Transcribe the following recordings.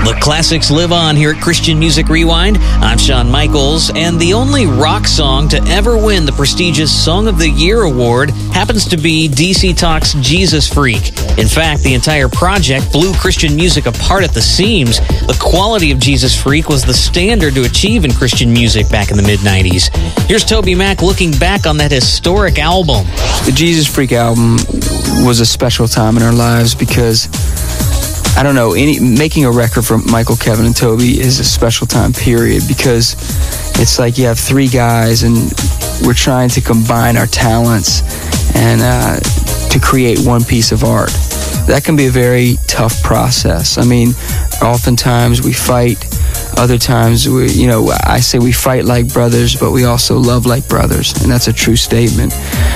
The classics live on here at Christian Music Rewind. I'm Shawn Michaels, and the only rock song to ever win the prestigious Song of the Year award happens to be DC Talk's Jesus Freak. In fact, the entire project blew Christian music apart at the seams. The quality of Jesus Freak was the standard to achieve in Christian music back in the mid-90s. Here's Toby Mac looking back on that historic album. The Jesus Freak album was a special time in our lives because, I don't know, making a record for Michael, Kevin, and Toby is a special time period because it's like you have three guys and we're trying to combine our talents and to create one piece of art. That can be a very tough process. I mean, oftentimes we fight. Other times, I say we fight like brothers, but we also love like brothers, and that's a true statement.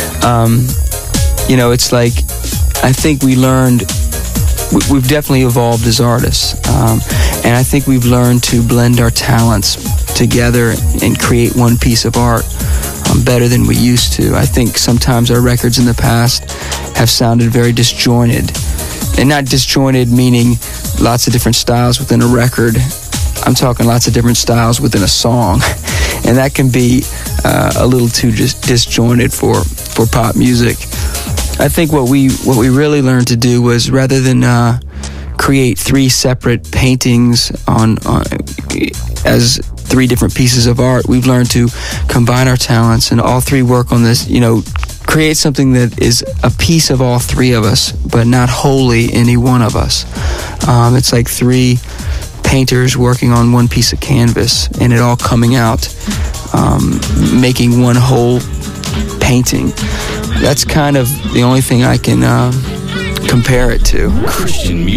It's like, I think we've definitely evolved as artists, and I think we've learned to blend our talents together and create one piece of art better than we used to. I think sometimes our records in the past have sounded very disjointed, and not disjointed meaning lots of different styles within a record. I'm talking lots of different styles within a song, and that can be a little too disjointed for pop music. I think what we really learned to do was, rather than create three separate paintings as three different pieces of art, we've learned to combine our talents and all three work on this, create something that is a piece of all three of us, but not wholly any one of us. It's like three painters working on one piece of canvas and it all coming out, making one whole painting. That's kind of the only thing I can compare it to. Christian music.